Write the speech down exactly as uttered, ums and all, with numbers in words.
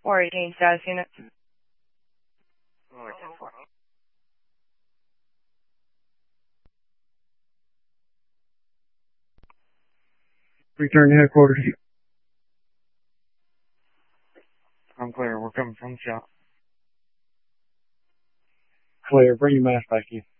Or eighteen status unit. Or ten four. Return to headquarters. I'm clear. We're coming from the shop. Clear. Bring your mask back in.